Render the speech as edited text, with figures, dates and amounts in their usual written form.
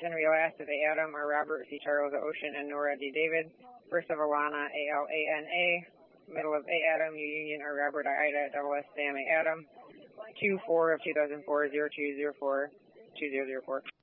Henry Last of A. Adam, or Robert C. Charles of Ocean, and Nora D. David. First of Alana, ALANA. Middle of A. Adam, U. Union, or Robert I. Ida, double S. Sam A. Adam. 2/4 of 2004, 0204, 2004.